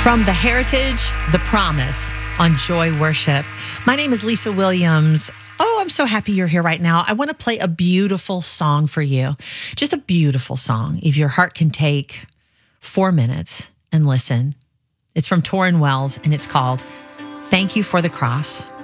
From The Heritage, The Promise on Joy Worship. My name is Lisa Williams. Oh, I'm so happy you're here right now. I want to play a beautiful song for you. Just a beautiful song. If your heart can take 4 minutes and listen. It's from Tauren Wells, and it's called Thank You for the Cross.